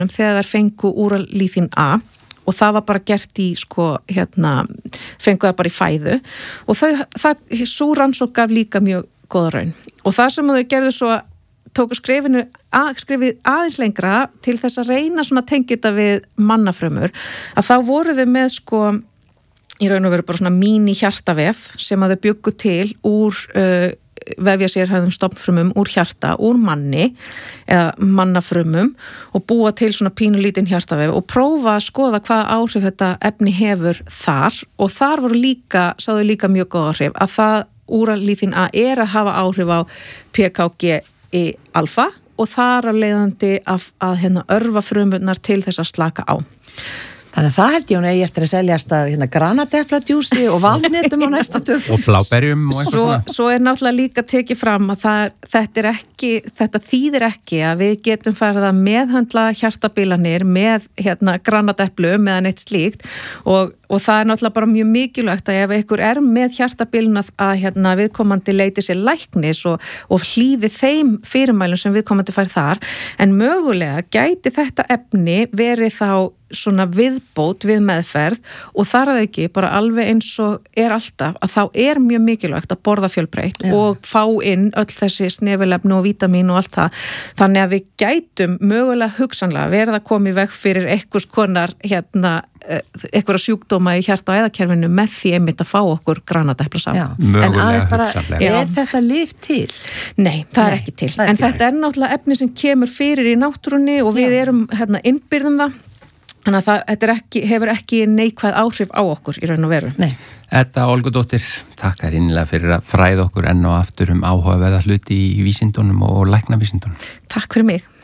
þegar þær fengu úralíþín A og það var bara gert í fengu það bara í fæðu og svo rannsókn gaf líka mjög góða raun og það sem þau gerðu svo tóku skrifið aðeins lengra til þess að reyna svona tengja þetta við mannafrumur að þá voru þau með í raun og veru bara svona míní hjartavef sem að þau bjuggu til úr vefja sérhæðum stofnfrumum úr hjarta, úr manni eða mannafrumum og búa til svona pínulítinn hjartavef og prófa að skoða hvaða áhrif þetta efni hefur þar og þar sáðu líka mjög góð áhrif að það úralíþín A að hafa áhrif á PKG-alfa og þar af leiðandi að örva frumurnar til þess að slaka á. Þannig að það held ég hún eigi eftir að seljast að granatepladjúsi og valnetum á næstu tök. Og bláberjum og eitthvað svona. Svo náttúrulega líka tekið fram að þetta þýðir ekki að við getum farið að meðhandla hjartabilanir með granateplum eða neitt slíkt og það náttúrulega bara mjög mikilvægt að ef einhver með hjartabilun að viðkomandi leiti sér læknis og hlýði þeim fyrirmælum sem viðkomandi fær þar en mögulega gæti þetta efni verið þá svona viðbót við meðferð og þar að ekki bara alveg eins og alltaf að þá mjög mikilvægt að borða fjölbreytt og fá inn öll þessi snefilefni og vítamín og allt það þannig að við gætum mögulega hugsanlega verið að koma í veg fyrir einhvers konar einhverja sjúkdóma í hjarta- og æðakerfinu með því einmitt að fá okkur granateplasafn. En aðeins bara, þetta lyf til? Nei, það ekki til. En þetta náttúrulega efni sem kemur fyrir í náttúrunni og við innbyrðum það. Þannig að þetta hefur ekki neikvæð áhrif á okkur í raun og veru. Nei. Edda Olgudóttir, takk innilega fyrir að fræða okkur enn og aftur áhugaverða hluti í vísindunum og læknavísindunum. Takk fyrir mig.